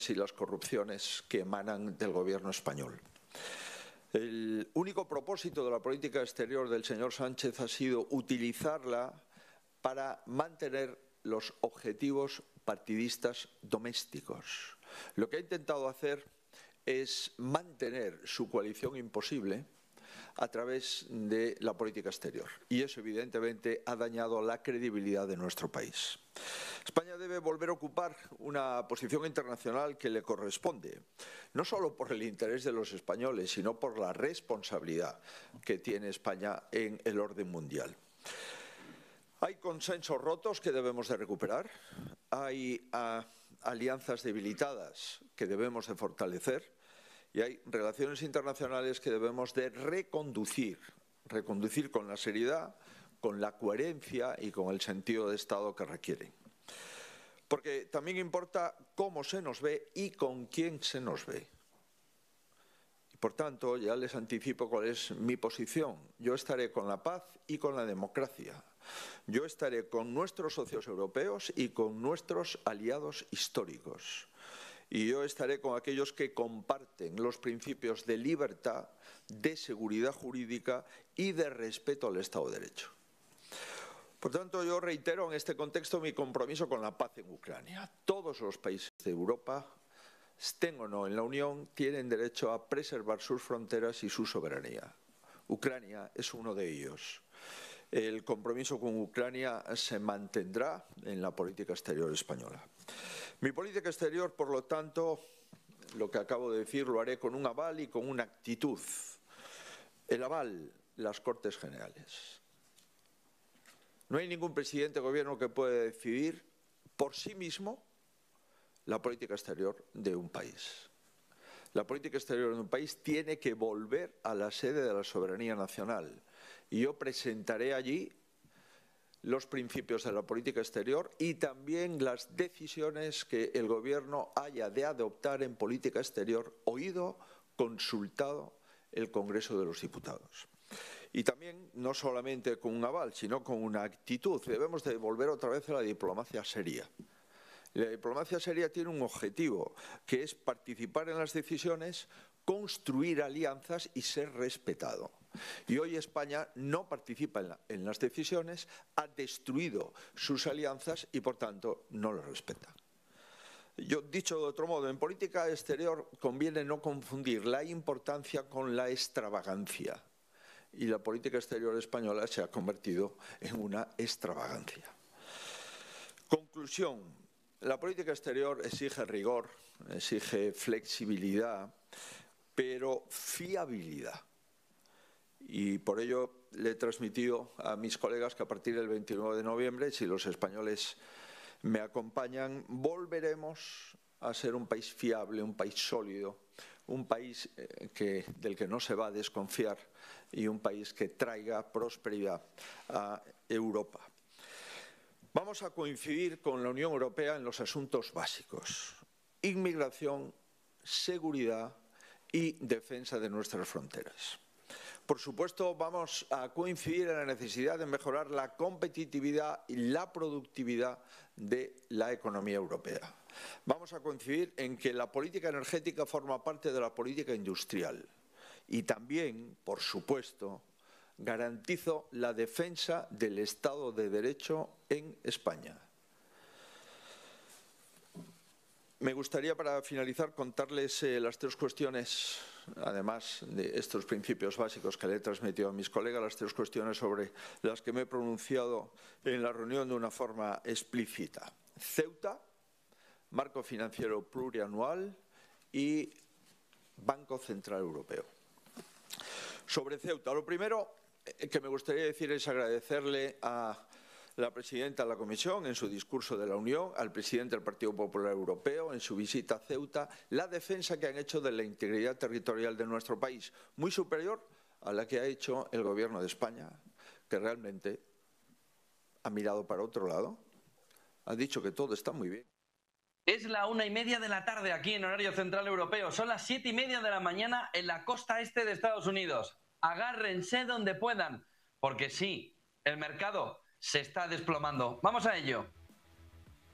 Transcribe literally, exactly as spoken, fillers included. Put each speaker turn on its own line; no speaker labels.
y las corrupciones que emanan del gobierno español. El único propósito de la política exterior del señor Sánchez ha sido utilizarla para mantener los objetivos partidistas domésticos. Lo que ha intentado hacer es mantener su coalición imposible a través de la política exterior. Y eso, evidentemente, ha dañado la credibilidad de nuestro país. España debe volver a ocupar una posición internacional que le corresponde, no solo por el interés de los españoles, sino por la responsabilidad que tiene España en el orden mundial. Hay consensos rotos que debemos de recuperar, hay uh, alianzas debilitadas que debemos de fortalecer, y hay relaciones internacionales que debemos de reconducir, reconducir con la seriedad, con la coherencia y con el sentido de Estado que requieren. Porque también importa cómo se nos ve y con quién se nos ve. Y por tanto, ya les anticipo cuál es mi posición. Yo estaré con la paz y con la democracia. Yo estaré con nuestros socios europeos y con nuestros aliados históricos. Y yo estaré con aquellos que comparten los principios de libertad, de seguridad jurídica y de respeto al Estado de Derecho. Por tanto, yo reitero en este contexto mi compromiso con la paz en Ucrania. Todos los países de Europa, estén o no en la Unión, tienen derecho a preservar sus fronteras y su soberanía. Ucrania es uno de ellos. El compromiso con Ucrania se mantendrá en la política exterior española. Mi política exterior, por lo tanto, lo que acabo de decir, lo haré con un aval y con una actitud. El aval, las Cortes Generales. No hay ningún presidente de gobierno que pueda decidir por sí mismo la política exterior de un país. La política exterior de un país tiene que volver a la sede de la soberanía nacional. Y yo presentaré allí los principios de la política exterior y también las decisiones que el Gobierno haya de adoptar en política exterior, oído, consultado el Congreso de los Diputados. Y también, no solamente con un aval, sino con una actitud. Debemos de volver otra vez a la diplomacia seria. La diplomacia seria tiene un objetivo, que es participar en las decisiones, construir alianzas y ser respetado. Y hoy España no participa en, la, en las decisiones, ha destruido sus alianzas y, por tanto, no las respeta. Yo, dicho de otro modo, en política exterior conviene no confundir la importancia con la extravagancia. Y la política exterior española se ha convertido en una extravagancia. Conclusión. La política exterior exige rigor, exige flexibilidad, pero fiabilidad. Y por ello le he transmitido a mis colegas que a partir del veintinueve de noviembre, si los españoles me acompañan, volveremos a ser un país fiable, un país sólido, un país que, del que no se va a desconfiar y un país que traiga prosperidad a Europa. Vamos a coincidir con la Unión Europea en los asuntos básicos: inmigración, seguridad y defensa de nuestras fronteras. Por supuesto, vamos a coincidir en la necesidad de mejorar la competitividad y la productividad de la economía europea. Vamos a coincidir en que la política energética forma parte de la política industrial. Y también, por supuesto, garantizo la defensa del Estado de Derecho en España. Me gustaría, para finalizar, contarles eh, las tres cuestiones, además de estos principios básicos que le he transmitido a mis colegas, las tres cuestiones sobre las que me he pronunciado en la reunión de una forma explícita. Ceuta, marco financiero plurianual y Banco Central Europeo. Sobre Ceuta, lo primero que me gustaría decir es agradecerle a la presidenta de la Comisión, en su discurso de la Unión, al presidente del Partido Popular Europeo, en su visita a Ceuta, la defensa que han hecho de la integridad territorial de nuestro país, muy superior a la que ha hecho el Gobierno de España, que realmente ha mirado para otro lado, ha dicho que todo está muy bien.
Es la una y media de la tarde aquí en horario central europeo. Son las siete y media de la mañana en la costa este de Estados Unidos. Agárrense donde puedan, porque sí, el mercado se está desplomando. Vamos a ello.